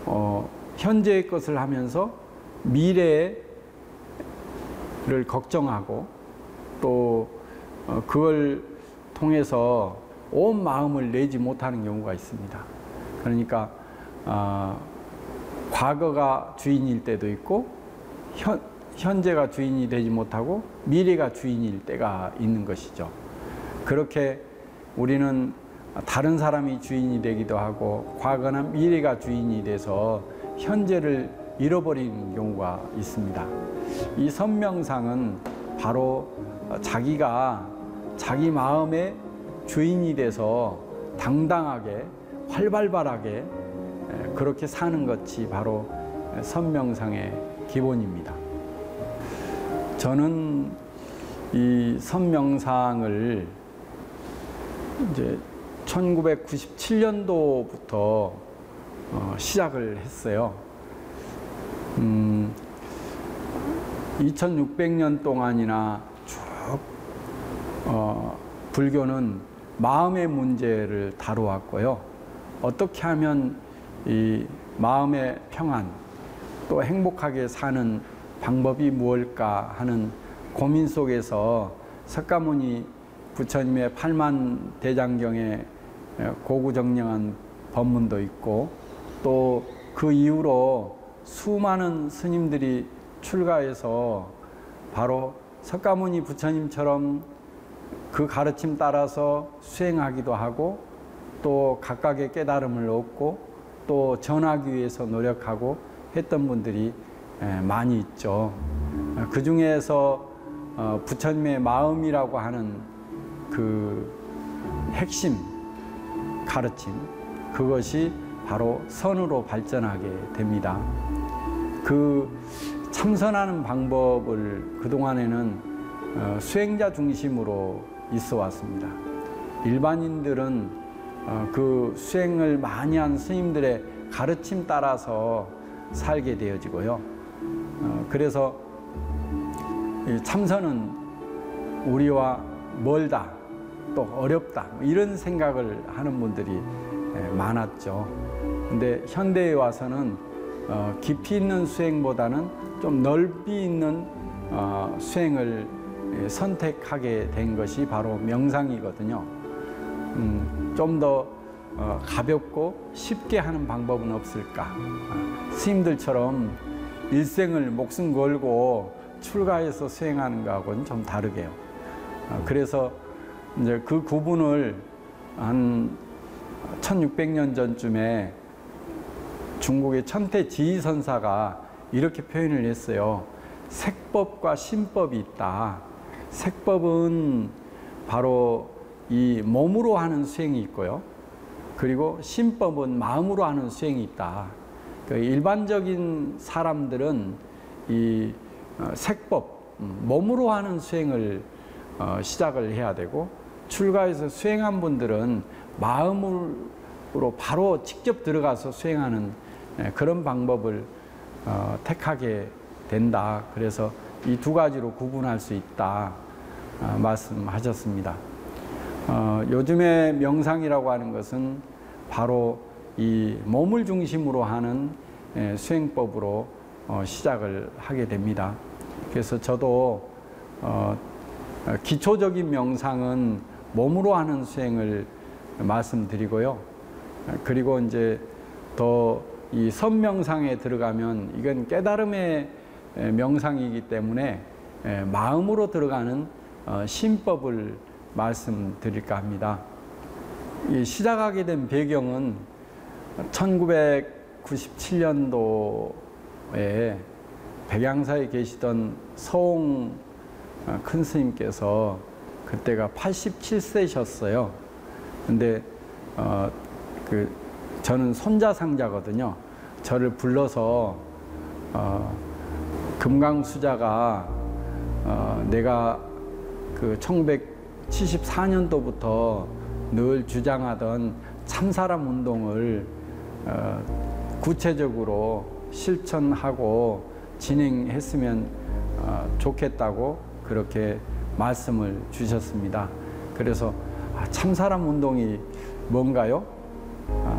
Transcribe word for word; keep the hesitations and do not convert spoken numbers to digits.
어, 현재의 것을 하면서 미래를 걱정하고 또 어, 그걸 통해서 온 마음을 내지 못하는 경우가 있습니다. 그러니까 어, 과거가 주인일 때도 있고 현, 현재가 주인이 되지 못하고 미래가 주인일 때가 있는 것이죠. 그렇게 우리는 다른 사람이 주인이 되기도 하고 과거나 미래가 주인이 돼서 현재를 잃어버리는 경우가 있습니다. 이 선명상은 바로 자기가 자기 마음의 주인이 돼서 당당하게 활발하게 그렇게 사는 것이 바로 선명상의 기본입니다. 저는 이 선명상을 이제 천구백구십칠 년도부터 어, 시작을 했어요. 음, 이천육백 년 동안이나 쭉 어, 불교는 마음의 문제를 다루었고요. 어떻게 하면 이 마음의 평안 또 행복하게 사는 방법이 무엇일까 하는 고민 속에서 석가모니 부처님의 팔만대장경에 고구정령한 법문도 있고 또 그 이후로 수많은 스님들이 출가해서 바로 석가모니 부처님처럼 그 가르침 따라서 수행하기도 하고 또 각각의 깨달음을 얻고 또 전하기 위해서 노력하고 했던 분들이 많이 있죠. 그 중에서 부처님의 마음이라고 하는 그 핵심 가르침, 그것이 바로 선으로 발전하게 됩니다. 그 참선하는 방법을 그동안에는 수행자 중심으로 있어 왔습니다. 일반인들은 그 수행을 많이 한 스님들의 가르침 따라서 살게 되어지고요. 그래서 참선은 우리와 멀다, 또 어렵다, 이런 생각을 하는 분들이 많았죠. 근데 현대에 와서는 깊이 있는 수행보다는 좀 넓이 있는 수행을 선택하게 된 것이 바로 명상이거든요. 음, 좀 더 가볍고 쉽게 하는 방법은 없을까? 스님들처럼 일생을 목숨 걸고 출가해서 수행하는 것하고는 좀 다르게요. 그래서 이제 그 구분을 한 천육백 년 전쯤에 중국의 천태지휘선사가 이렇게 표현을 했어요. 색법과 신법이 있다. 색법은 바로 이 몸으로 하는 수행이 있고요. 그리고 신법은 마음으로 하는 수행이 있다. 그러니까 일반적인 사람들은 이 색법, 몸으로 하는 수행을 시작을 해야 되고, 출가해서 수행한 분들은 마음으로 바로 직접 들어가서 수행하는 그런 방법을 택하게 된다. 그래서 이 두 가지로 구분할 수 있다 말씀하셨습니다. 어, 요즘에 명상이라고 하는 것은 바로 이 몸을 중심으로 하는 수행법으로 어, 시작을 하게 됩니다. 그래서 저도 어, 기초적인 명상은 몸으로 하는 수행을 말씀드리고요. 그리고 이제 더 이 선명상에 들어가면 이건 깨달음의 명상이기 때문에 마음으로 들어가는 신법을 말씀드릴까 합니다. 이 시작하게 된 배경은 천구백구십칠 년도에 백양사에 계시던 서옹 큰 스님께서 그때가 팔십칠 세셨어요. 근데 어, 그 저는 손자상자거든요. 저를 불러서 어, 금강수자가 어, 내가 그 천구백칠십사 년도부터 늘 주장하던 참사람 운동을 어, 구체적으로 실천하고 진행했으면 어, 좋겠다고 그렇게 말씀을 주셨습니다. 그래서 아, 참사람 운동이 뭔가요? 아,